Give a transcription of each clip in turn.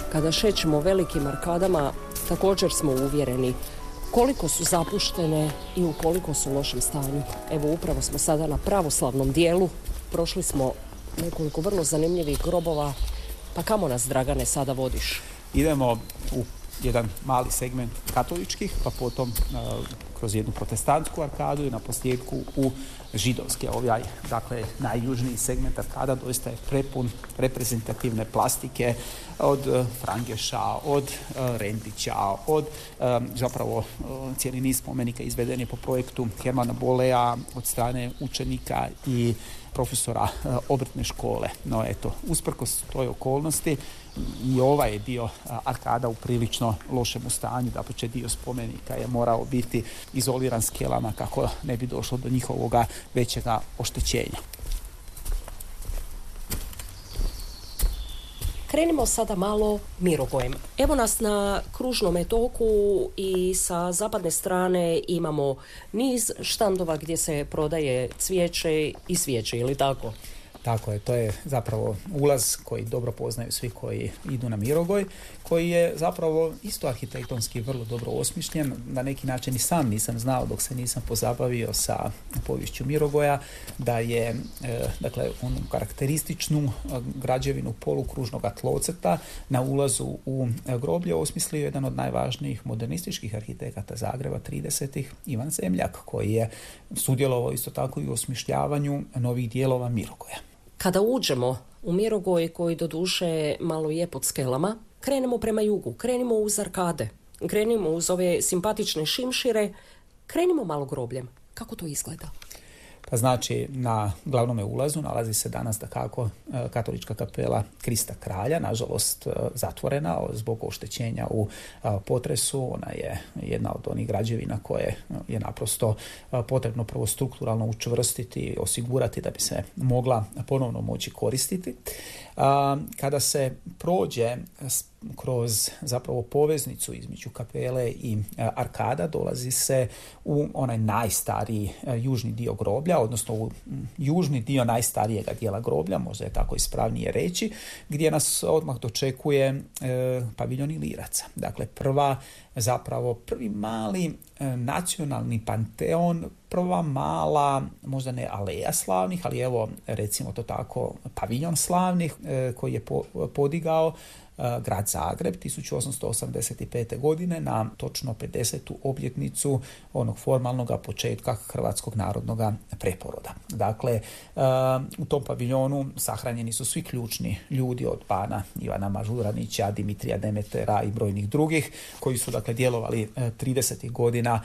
Kada šećemo velikim arkadama, također smo uvjereni koliko su zapuštene i u koliko su u lošem stanju. Evo, upravo smo sada na pravoslavnom dijelu. Prošli smo nekoliko vrlo zanimljivih grobova. Pa kamo nas, Dragane, sada vodiš? Idemo u jedan mali segment katoličkih, pa potom kroz jednu protestantsku arkadu i na posljedku u židovske. Dakle, najjužniji segment arkada doista je prepun reprezentativne plastike od Frangeša, od Rendića, od zapravo cijeli niz spomenika izveden je po projektu Hermana Bollea od strane učenika i profesora obrtne škole. No eto, usprkos toj okolnosti i ovaj dio arkada u prilično lošem stanju, dapače dio spomenika je morao biti izoliran skelama kako ne bi došlo do njihovoga većega oštećenja. Krenimo sada malo Mirogojem. Evo nas na kružnom toku i sa zapadne strane imamo niz štandova gdje se prodaje cvijeće i svijeće, ili tako? Tako je, to je zapravo ulaz koji dobro poznaju svi koji idu na Mirogoj, koji je zapravo isto arhitektonski vrlo dobro osmišljen. Na neki način i sam nisam znao dok se nisam pozabavio sa poviješću Mirogoja da je dakle onu karakterističnu građevinu polukružnog tlocrta na ulazu u groblje osmislio jedan od najvažnijih modernističkih arhitekata Zagreba 30-ih, Ivan Zemljak, koji je sudjelovao isto tako i u osmišljavanju novih dijelova Mirogoja. Kada uđemo u Mirogoj, koji doduše malo je pod skelama, krenemo prema jugu, krenimo uz arkade, krenimo uz ove simpatične šimšire, krenimo malo grobljem. Kako to izgleda? Pa znači, na glavnome ulazu nalazi se danas dakako katolička kapela Krista Kralja, nažalost zatvorena zbog oštećenja u potresu. Ona je jedna od onih građevina koje je naprosto potrebno prvo strukturalno učvrstiti, osigurati da bi se mogla ponovno moći koristiti. Kada se prođe kroz zapravo poveznicu između kapele i arkada, dolazi se u onaj najstariji južni dio groblja, odnosno u južni dio najstarijega dijela groblja, možda je tako ispravnije reći, gdje nas odmah dočekuje paviljon Iliraca. Dakle, prvi mali nacionalni panteon, prva mala, možda ne aleja slavnih, ali evo recimo to tako paviljon slavnih koji je podigao grad Zagreb 1885. godine na točno 50. obljetnicu onog formalnog početka Hrvatskog narodnog preporoda. Dakle, u tom paviljonu sahranjeni su svi ključni ljudi od bana Ivana Mažuranića, Dimitrija Demetera i brojnih drugih koji su dakle djelovali 30. godina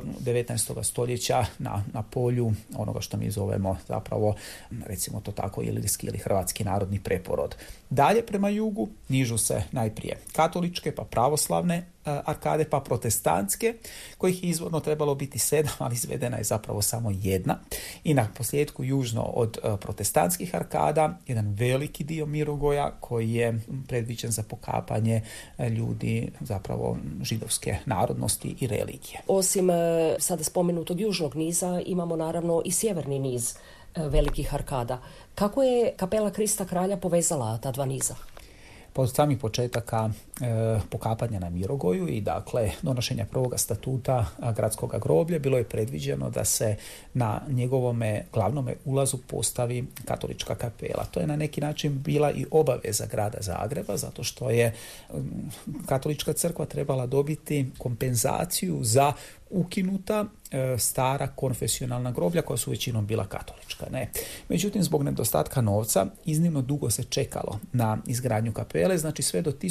19. stoljeća na polju onoga što mi zovemo zapravo, recimo to tako, ilirski ili hrvatski narodni preporod. Dalje prema jugu nižu se najprije katoličke, pa pravoslavne arkade, pa protestantske, kojih je izvorno trebalo biti 7, ali izvedena je zapravo samo jedna. I na posljedku južno od protestantskih arkada jedan veliki dio Mirogoja koji je predviđen za pokapanje ljudi zapravo židovske narodnosti i religije. Osim sada spomenutog južnog niza imamo naravno i sjeverni niz velikih arkada. Kako je kapela Krista Kralja povezala ta dva niza? Od samih početaka pokapanja na Mirogoju i dakle donošenja prvoga statuta gradskog groblja bilo je predviđeno da se na njegovome glavnome ulazu postavi katolička kapela. To je na neki način bila i obaveza grada Zagreba, zato što je katolička crkva trebala dobiti kompenzaciju za ukinuta stara konfesionalna groblja koja su većinom bila katolička. Međutim, zbog nedostatka novca iznimno dugo se čekalo na izgradnju kapele, znači sve do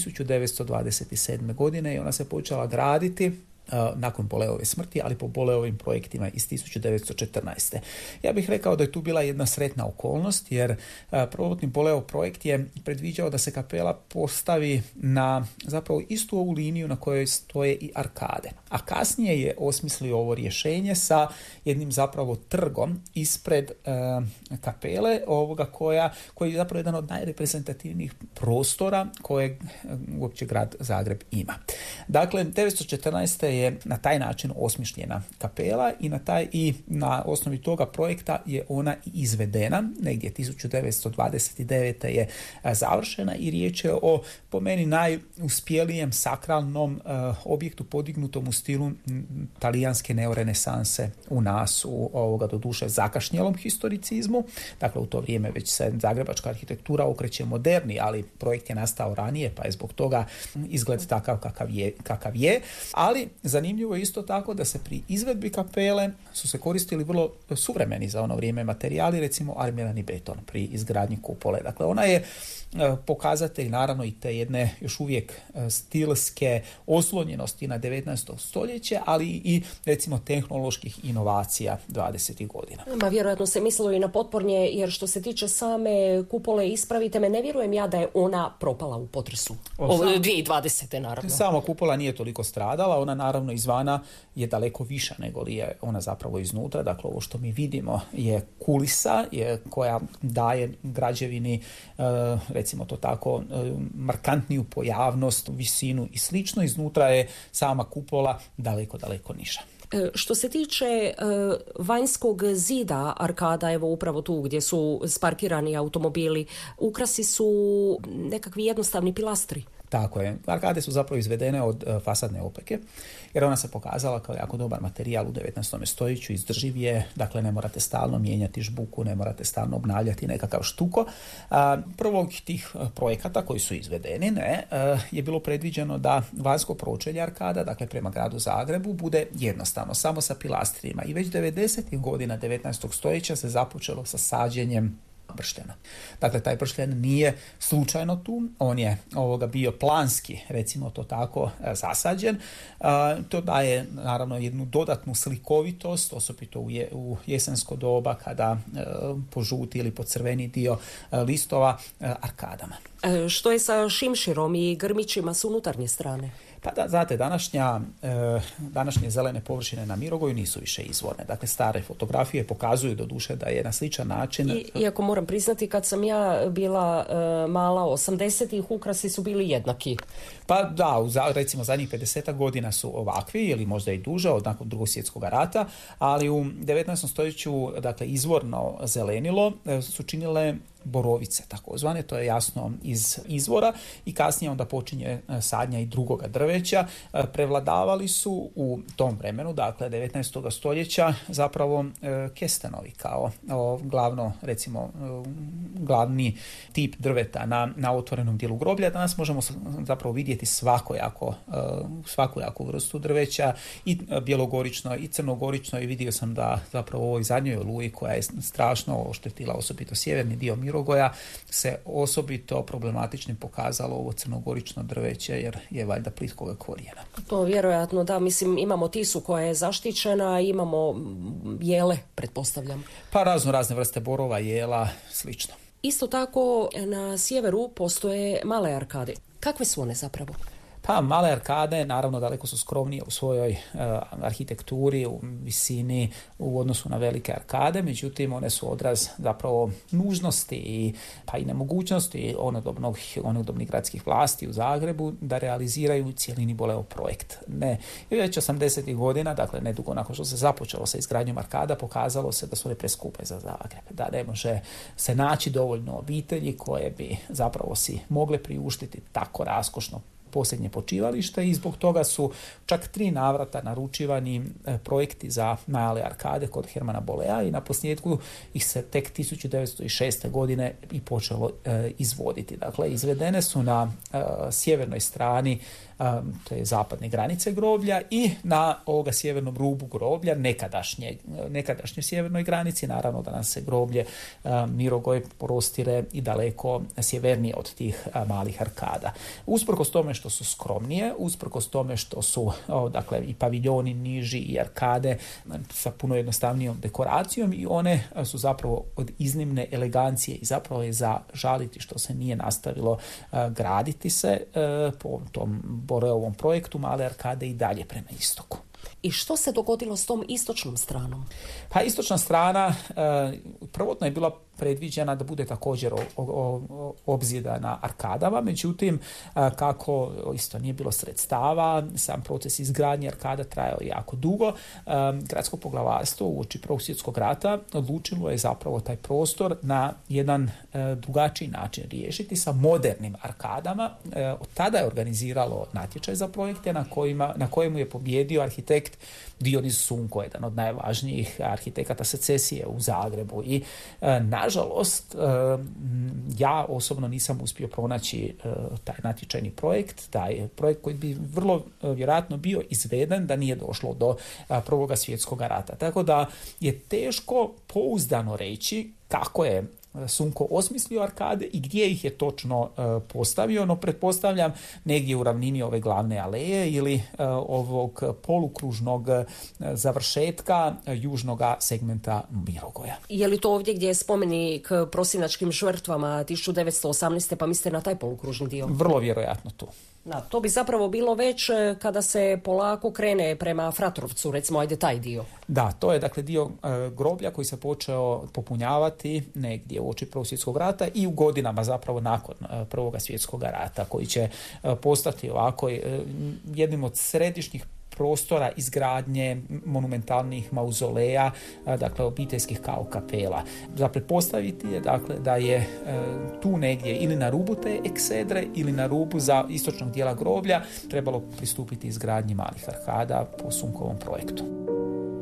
1927. godine i ona se počela graditi nakon Bolleove smrti, ali po Bolleovim projektima iz 1914. Ja bih rekao da je tu bila jedna sretna okolnost, jer prvotni Bolleov projekt je predviđao da se kapela postavi na zapravo istu ovu liniju na kojoj stoje i arkade. A kasnije je osmislio ovo rješenje sa jednim zapravo trgom ispred kapele, koji je zapravo jedan od najreprezentativnijih prostora kojeg uopće grad Zagreb ima. Dakle, 1914. je na taj način osmišljena kapela i na osnovi toga projekta je ona izvedena, negdje 1929. je završena i riječ je o, po meni, najuspjelijem sakralnom objektu podignutom u stilu talijanske neorenesanse u nas, u doduše zakašnjelom historicizmu. Dakle, u to vrijeme već se zagrebačka arhitektura okreće moderni, ali projekt je nastao ranije, pa je zbog toga izgled takav kakav je. Ali zanimljivo je isto tako da se pri izvedbi kapele su se koristili vrlo suvremeni za ono vrijeme materijali, recimo armirani beton pri izgradnji kupole. Dakle, ona je pokazatelj naravno i te jedne još uvijek stilske oslonjenosti na 19. stoljeće, ali i recimo tehnoloških inovacija 20. godina. Vjerojatno se mislilo i na potpornje, jer što se tiče same kupole, ispravite me, ne vjerujem ja da je ona propala u potresu. 2020. naravno. Sama kupola nije toliko stradala, ona naravno izvana je daleko viša nego li je ona zapravo iznutra. Dakle, ovo što mi vidimo je kulisa koja daje građevini recimo to tako, markantniju pojavnost, visinu i slično. Iznutra je sama kupola daleko niža. Što se tiče vanjskog zida arkada, evo upravo tu gdje su sparkirani automobili, ukrasi su nekakvi jednostavni pilastri. Tako je. Arkade su zapravo izvedene od fasadne opeke, jer ona se pokazala kao jako dobar materijal u 19. stoljeću, izdrživ je, dakle ne morate stalno mijenjati žbuku, ne morate stalno obnavljati nekakav štuko. Prvog tih projekata koji su izvedeni je bilo predviđeno da vanjsko pročelje arkada, dakle prema gradu Zagrebu, bude jednostavno, samo sa pilastrima. I već 90. godina 19. stoljeća se započelo sa sađenjem brštena. Dakle, taj bršten nije slučajno tu, on je bio planski, recimo to tako, zasađen. To daje naravno jednu dodatnu slikovitost, osobito u jesensko doba kada požuti ili pocrveni dio listova arkadama. Što je sa šimširom i grmićima s unutarnje strane? Pa da, znate, današnje zelene površine na Mirogoju nisu više izvorne. Dakle, stare fotografije pokazuju doduše da je na sličan način... Iako moram priznati, kad sam ja bila mala 80-ih, ukrasi su bili jednaki. Pa da, recimo zadnjih 50 godina su ovakvi, ili možda i duže, od nakon Drugog svjetskog rata, ali u 19. stoljeću, dakle, izvorno zelenilo su činile borovice, takozvane, to je jasno iz izvora, i kasnije onda počinje sadnja i drugoga drveća. Prevladavali su u tom vremenu, dakle 19. stoljeća, zapravo kestenovi kao glavni tip drveta na otvorenom dijelu groblja. Danas možemo zapravo vidjeti svakojaku vrstu drveća, i bjelogorično i crnogorično, i vidio sam da zapravo u ovoj zadnjoj oluji koja je strašno oštetila osobito sjeverni dio Mirogoja, se osobito problematičnim pokazalo ovo crnogorično drveće, jer je valjda plitkoga korijena. To vjerojatno, da, mislim, imamo tisu koja je zaštićena, imamo jele, pretpostavljam. Pa razne vrste borova, jela, slično. Isto tako na sjeveru postoje male arkade. Kakve su one zapravo? Pa male arkade naravno daleko su skromnije u svojoj arhitekturi, u visini u odnosu na velike arkade, međutim one su odraz zapravo nužnosti pa i nemogućnosti onodobnih gradskih vlasti u Zagrebu da realiziraju cijelini Boleo projekt. I već 80. godina, dakle nedugo nakon što se započelo sa izgradnjom arkada, pokazalo se da su one preskupe za Zagreb, da ne može se naći dovoljno obitelji koje bi zapravo si mogle priuštiti tako raskošno posljednje počivalište, i zbog toga su čak 3 navrata naručivani projekti za male arkade kod Hermana Bolea, i na posljedku ih se tek 1906. godine i počelo izvoditi. Dakle, izvedene su na sjevernoj strani, to je zapadne granice groblja, i na ovoga sjevernom rubu groblja, nekadašnjoj sjevernoj granici. Naravno da nas se groblje Mirogoj prostire i daleko sjevernije od tih malih arkada. Usprkos tome što su skromnije, usprkos tome što su dakle i paviljoni niži i arkade sa puno jednostavnijom dekoracijom, i one su zapravo od iznimne elegancije, i zapravo je za žaliti što se nije nastavilo graditi se po tom Boreovom projektu male arkade i dalje prema istoku. I što se dogodilo s tom istočnom stranom? Pa istočna strana prvotno je bila predviđena da bude također obzidana arkadama, međutim kako isto nije bilo sredstava, sam proces izgradnje arkada trajao jako dugo, gradsko poglavarstvo uoči Prvog svjetskog rata odlučilo je zapravo taj prostor na jedan drugačiji način riješiti sa modernim arkadama. Od tada je organiziralo natječaj za projekte na kojemu je pobjedio arhitekt Dionis Sunko, jedan od najvažnijih arhitekata secesije u Zagrebu. I nažalost, ja osobno nisam uspio pronaći taj natječajni projekt, taj projekt koji bi vrlo vjerojatno bio izveden da nije došlo do Prvog svjetskog rata. Tako da je teško pouzdano reći kako je Sunko osmislio arkade i gdje ih je točno postavio, no pretpostavljam negdje u ravnini ove glavne aleje ili ovog polukružnog završetka južnog segmenta Mirogoja. Je li to ovdje gdje je spomenik prosinačkim žrtvama 1918. pa mislite na taj polukružni dio? Vrlo vjerojatno tu. Da, to bi zapravo bilo već kada se polako krene prema Fratrovcu, recimo, ajde taj dio. Da, to je dakle dio groblja koji se počeo popunjavati negdje uoči Prvog svjetskog rata i u godinama zapravo nakon Prvog svjetskog rata, koji će postati ovako jednim od središnjih prostora izgradnje monumentalnih mauzoleja, dakle obiteljskih kao kapela. Za pretpostaviti je dakle da je tu negdje ili na rubu te eksedre ili na rubu za istočnog dijela groblja trebalo pristupiti izgradnji malih arkada po Sunkovom projektu.